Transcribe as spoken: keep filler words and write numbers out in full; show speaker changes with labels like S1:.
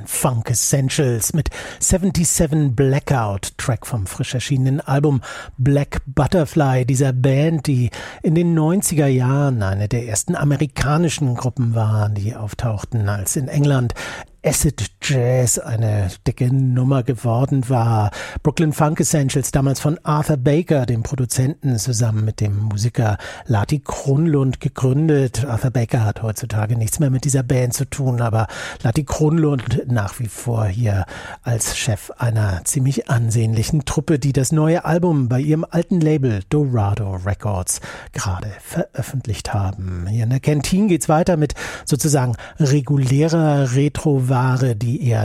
S1: Funk Essentials mit siebenundsiebzig Blackout, Track vom frisch erschienenen Album Black Butterfly, dieser Band, die in den neunziger Jahren eine der ersten amerikanischen Gruppen war, die auftauchten, als in England Acid Jazz eine dicke Nummer geworden war. Brooklyn Funk Essentials, damals von Arthur Baker, dem Produzenten, zusammen mit dem Musiker Lati Kronlund gegründet. Arthur Baker hat heutzutage nichts mehr mit dieser Band zu tun, aber Lati Kronlund nach wie vor hier als Chef einer ziemlich ansehnlichen Truppe, die das neue Album bei ihrem alten Label Dorado Records gerade veröffentlicht haben. Hier in der Kantine geht's weiter mit sozusagen regulärer Retro- Ware, die eher